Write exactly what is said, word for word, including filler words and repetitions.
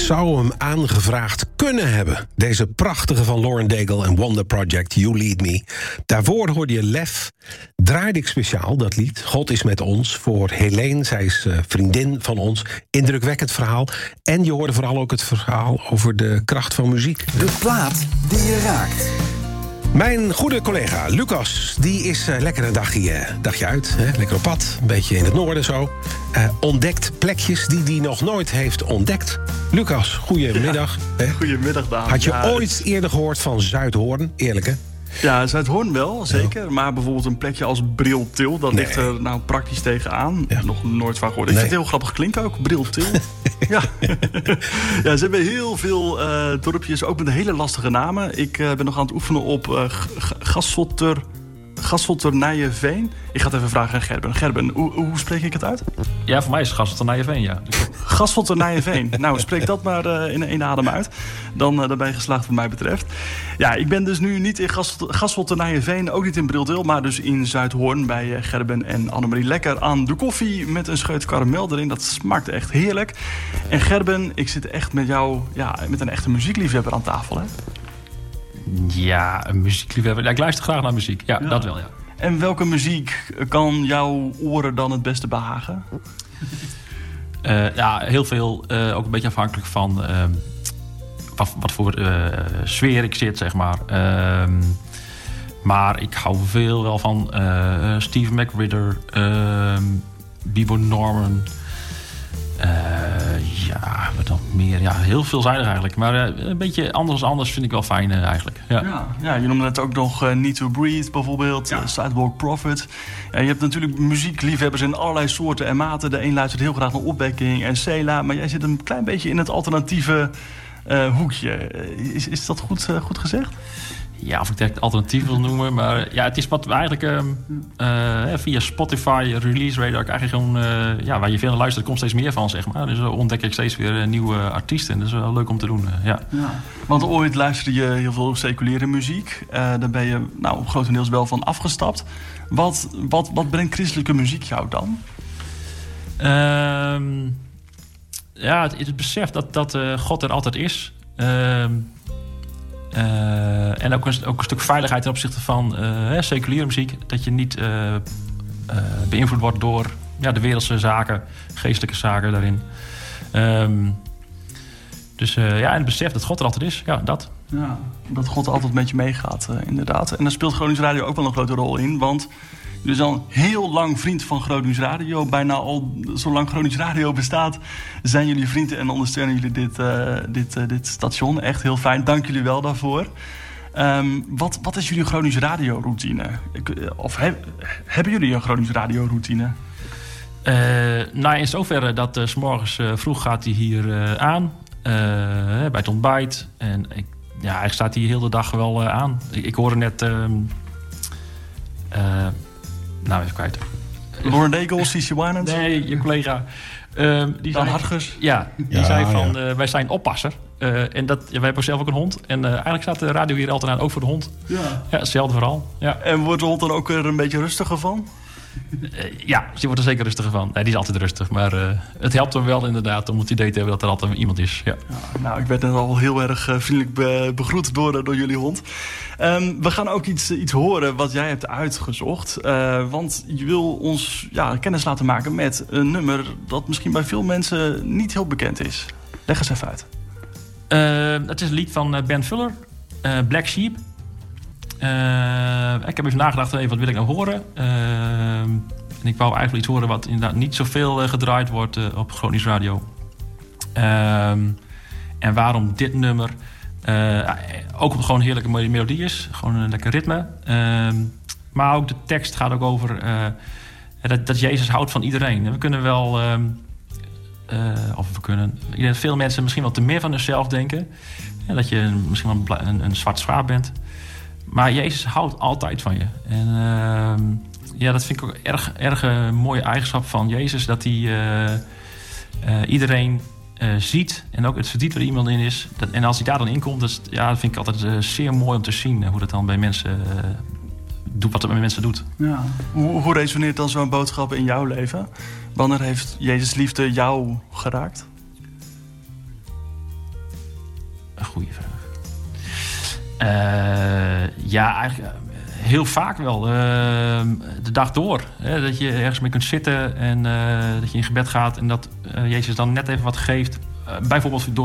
zou hem aangevraagd kunnen hebben. Deze prachtige van Lauren Daigle en Wonder Project, You Lead Me. Daarvoor hoorde je Lef. Draaide ik speciaal dat lied, God is met ons, voor Helene. Zij is uh, vriendin van ons. Indrukwekkend verhaal. En je hoorde vooral ook het verhaal over de kracht van muziek. De plaat die je raakt. Mijn goede collega Lucas, die is uh, lekker een dagje, uh, dagje uit. Hè? Lekker op pad, een beetje in het noorden zo. Uh, ontdekt plekjes die hij nog nooit heeft ontdekt. Lucas, goedemiddag. Ja, goedemiddag, dames. Had je ja, ooit eerder gehoord van Zuidhoorn? Eerlijk, hè? Ja, Zuidhoorn wel, zeker. Ja. Maar bijvoorbeeld een plekje als Briltil, dat nee. ligt er nou praktisch tegenaan. Ja. Nog nooit van gehoord. Ik nee. vind het heel grappig klinken ook, Briltil. ja. ja, ze hebben heel veel uh, dorpjes, ook met hele lastige namen. Ik uh, ben nog aan het oefenen op uh, Gasselter... Gasselternijeveen. Ik ga het even vragen aan Gerben. Gerben, hoe, hoe spreek ik het uit? Ja, voor mij is het Gasselternijeveen, ja. Gasselternijeveen. Nou, spreek dat maar uh, in één adem uit. Dan, uh, dan ben je geslaagd wat mij betreft. Ja, ik ben dus nu niet in Gasselternijeveen, ook niet in Briltil, maar dus in Zuidhoorn bij uh, Gerben en Annemarie. Lekker aan de koffie met een scheut karamel erin. Dat smaakt echt heerlijk. En Gerben, ik zit echt met jou, ja, met een echte muziekliefhebber aan tafel, hè? Ja, een muziekliefhebber. Ja, ik luister graag naar muziek. Ja, ja, dat wel, ja. En welke muziek kan jouw oren dan het beste behagen? Uh, ja, heel veel. Uh, ook een beetje afhankelijk van uh, wat, wat voor uh, sfeer ik zit, zeg maar. Uh, maar ik hou veel wel van uh, Steve McRitter, uh, Bibo Norman. Uh, ja, wat dan meer? Ja, heel veelzijdig eigenlijk. Maar uh, een beetje anders als anders vind ik wel fijn uh, eigenlijk. Ja. Ja, ja, je noemde net ook nog uh, Need to Breathe bijvoorbeeld. Ja. Uh, Sidewalk Prophet. Uh, je hebt natuurlijk muziekliefhebbers in allerlei soorten en maten. De een luistert heel graag naar opwekking en Cela. Maar jij zit een klein beetje in het alternatieve uh, hoekje. Uh, is, is dat goed, uh, goed gezegd? Ja, of ik het alternatief wil noemen. Maar ja, het is wat we eigenlijk uh, uh, via Spotify, Release Radar, eigenlijk gewoon, uh, ja, waar je veel naar luistert, komt steeds meer van, zeg maar. Dus uh, ontdek ik steeds weer uh, nieuwe artiesten. En dat is wel leuk om te doen. Uh, ja. Ja. Want ooit luisterde je heel veel seculiere muziek. Uh, daar ben je nou grotendeels wel van afgestapt. Wat, wat, wat brengt christelijke muziek jou dan? Uh, ja, het, het besef dat, dat uh, God er altijd is. Uh, Uh, en ook een, ook een stuk veiligheid ten opzichte van uh, seculiere muziek. Dat je niet uh, uh, beïnvloed wordt door ja, de wereldse zaken, geestelijke zaken daarin. Um, dus uh, ja, en het besef dat God er altijd is, ja, dat. Ja, dat God altijd met je meegaat, uh, inderdaad. En daar speelt Gronings Radio ook wel een grote rol in. Want jullie zijn al heel lang vriend van Gronings Radio. Bijna al zolang Gronings Radio bestaat, zijn jullie vrienden en ondersteunen jullie dit, uh, dit, uh, dit station. Echt heel fijn. Dank jullie wel daarvoor. Um, wat, wat is jullie Gronings Radio routine? Of he, hebben jullie een Gronings Radio routine? Uh, nou, in zoverre dat uh, 's morgens uh, vroeg gaat hij hier uh, aan. Uh, bij het ontbijt. En ik, ja, eigenlijk staat hij heel de dag wel uh, aan. Ik, ik hoorde net... Uh, uh, Nou, even kwijt. Lauren Daigle, C C Winans? Nee, je collega. Uh, die Dan zei, Hartges? Ja, die ja, zei van, ja. uh, wij zijn oppasser. Uh, en dat, ja, wij hebben ook zelf ook een hond. En uh, eigenlijk staat de radio hier altijd aan, ook voor de hond. Ja. Ja, hetzelfde verhaal. Ja. En wordt de hond dan ook er een beetje rustiger van? Uh, ja, die wordt er zeker rustiger van. Nee, die is altijd rustig. Maar uh, het helpt hem wel inderdaad om het idee te hebben dat er altijd iemand is. Ja. Ja, nou, ik werd net al heel erg uh, vriendelijk be- begroet door, door jullie hond. Um, we gaan ook iets, iets horen wat jij hebt uitgezocht. Uh, want je wil ons ja, kennis laten maken met een nummer dat misschien bij veel mensen niet heel bekend is. Leg eens even uit. Uh, het is een lied van Ben Fuller, uh, Black Sheep. Uh, ik heb even nagedacht, even, wat wil ik nou horen? Uh, en ik wou eigenlijk iets horen wat inderdaad niet zoveel uh, gedraaid wordt uh, op Gronings Radio. Uh, en waarom dit nummer? Uh, ook omdat gewoon een heerlijke melodie is. Gewoon een lekker ritme. Uh, maar ook de tekst gaat ook over uh, dat, dat Jezus houdt van iedereen. En we kunnen wel... Uh, uh, of we kunnen... Ik denk dat veel mensen misschien wel te meer van zichzelf denken. Ja, dat je misschien wel een, een zwart schaap bent. Maar Jezus houdt altijd van je. En uh, ja, dat vind ik ook erg, erg uh, mooie eigenschap van Jezus. Dat hij uh, uh, iedereen uh, ziet. En ook het verdriet waar iemand in is. Dat, en als hij daar dan in komt, dat, ja, dat vind ik altijd uh, zeer mooi om te zien. Uh, hoe dat dan bij mensen uh, doet, wat het met mensen doet. Ja. Hoe, hoe resoneert dan zo'n boodschap in jouw leven? Wanneer heeft Jezus liefde jou geraakt? goede vraag. Uh, ja, eigenlijk uh, heel vaak wel. Uh, de dag door. Hè, dat je ergens mee kunt zitten en uh, dat je in gebed gaat en dat uh, Jezus dan net even wat geeft. Uh, bijvoorbeeld door